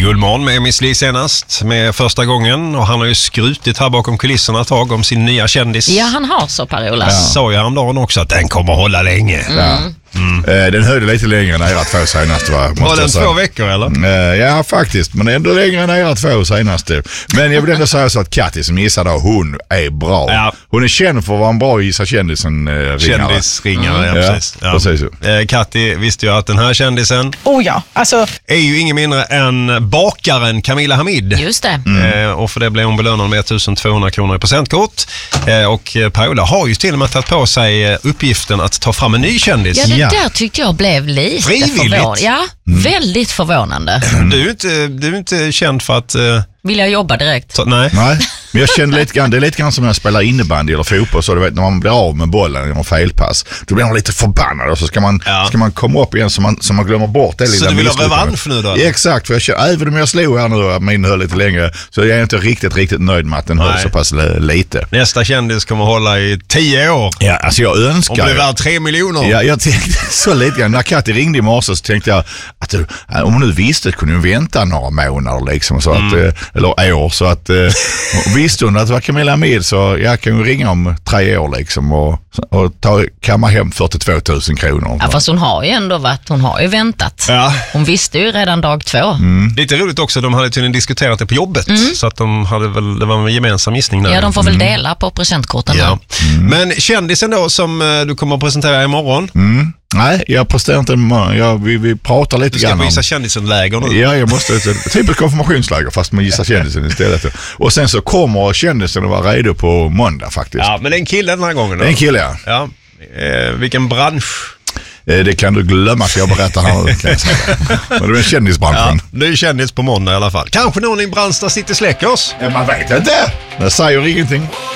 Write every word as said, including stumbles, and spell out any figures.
Gullmorgon med Miss Li senast med första gången, och han har ju skrutit här bakom kulisserna ett tag om sin nya kändis. Ja, han har så, Per-Ola. Ja. Sa jag häromdagen också att den kommer hålla länge. Mm. Ja. Mm. Eh, den höjde lite längre än era två senaste, va? Var den två veckor eller? Eh, ja, faktiskt. Men ändå längre än era två senaste. Men jag vill ändå säga så att Kattis som gissade, hon är bra. Ja. Hon är känd för att vara en bra gissa kändisen eh, ringare. Kändisringare, mm. ja, precis. Ja. precis. Eh, Katti visste ju att den här kändisen oh ja, alltså... är ju ingen mindre än bakaren Camilla Hamid. Just det. Mm. Eh, och för det blev hon belönad med ettusentvåhundra kronor i presentkort. Eh, och Per-Ola har ju till och med tagit på sig uppgiften att ta fram en ny kändis. Ja, det där tyckte jag blev lite förvånande. Ja, mm. väldigt förvånande. Du är ju inte, du är inte känd för att... Uh... Vill jag jobba direkt? Så, nej. nej, men jag känner lite grann, det är lite grann som när jag spelar innebandy eller fotboll, så du vet, när man blir av med bollen genom felpass, då blir man lite förbannad och så ska man, ja. ska man komma upp igen så man, så man glömmer bort det lilla. Så du vill ha revansch nu då? Ja, exakt, för jag känner, även om jag slog här nu och min höll lite längre, så jag är inte riktigt, riktigt nöjd med att den höll så pass lite. Nästa kändis kommer hålla i tio år. Ja, alltså jag önskar... Om det är värt tre miljoner. Ja, jag tänkte så lite grann. När Katti ringde i morse så tänkte jag att du, om hon nu visste kunde hon vänta några månader liksom, så mm. att, eller år, så att eh, visste hon att det var Camilla Hamid, så jag kan ju ringa om tre år liksom och, och ta, kamma hem fyrtiotvå tusen kronor. Ja, fast hon har ju ändå varit, hon har ju väntat. Ja. Hon visste ju redan dag två. Mm. Lite roligt också, de hade tydligen diskuterat det på jobbet, mm. så att de hade väl, det var en gemensam gissning där. Ja, de får väl dela mm. på presentkorten. Ja. Mm. Men kändisen då som du kommer att presentera imorgon? Mm. Nej, jag presterar inte. Jag, vi, vi pratar lite grann om... Du ska gissa kändisen-läger nu. Ja, jag måste. Typ ett konfirmationsläger fast man gissar kändisen istället. Och sen så kommer kändisen att vara redo på måndag faktiskt. Ja, men det är en kille den här gången då. Det är en kille, ja. ja. Eh, vilken bransch? Eh, det kan du glömma, för jag berättar här nu, kan jag säga. Men det är en kändisbranschen. Ja, det är kändis på måndag i alla fall. Kanske någon i Brandsta City Släckers? Ja, man vet inte. Det säger ingenting.